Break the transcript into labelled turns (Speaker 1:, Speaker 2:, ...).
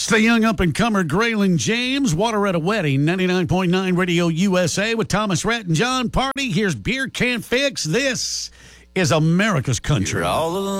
Speaker 1: It's the young up-and-comer Graylin James, Water at a Wedding, 99.9 Radio USA with Thomas Rhett and John Party. Here's Beer Can't Fix. This is America's Country.
Speaker 2: You're all alone.